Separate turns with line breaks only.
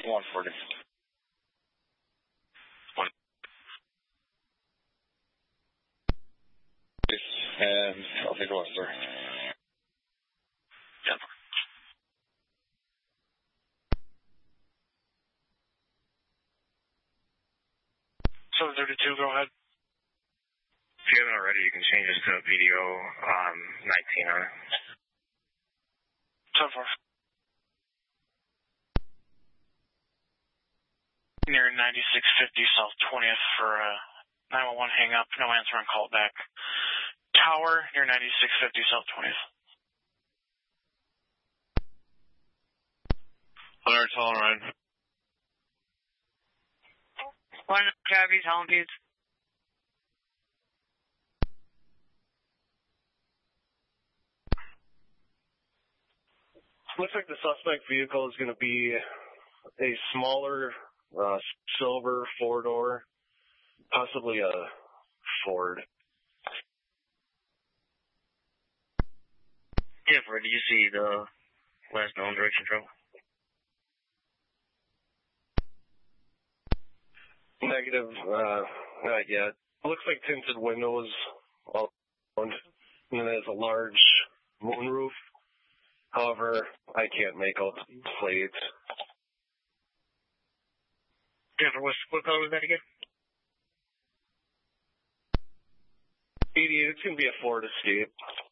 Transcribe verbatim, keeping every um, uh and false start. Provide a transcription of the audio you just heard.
one forty. One. And I'll take a look, sir. Denver.
seven thirty-two, go ahead.
If you haven't already, you can change this to video um, nineteen on it.
ten four. Near ninety-six fifty South twentieth for uh, nine one one hang up, no answer on call back. Tower near ninety-six fifty South twentieth.
Alright, all right.
One Cabby, Talon Pete's.
Looks like the suspect vehicle is going to be a smaller uh, silver four-door, possibly a Ford.
Yeah, Fred, did you see the last known direction travel?
Negative, uh, not yet. Looks like tinted windows all around, and then there's a large moonroof. However, I can't make out the plates.
Jennifer, what, what color was that again?
eighty-eight, it's going to be a Ford Escape.